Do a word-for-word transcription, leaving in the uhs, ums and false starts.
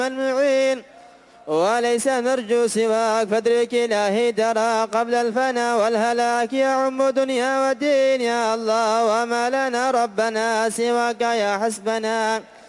المعين وليس نرجو سواك فادرك إلهي ترى قبل الفنا والهلاك يعم دنيا ودين يا الله وما لنا ربنا سواك يا حسبنا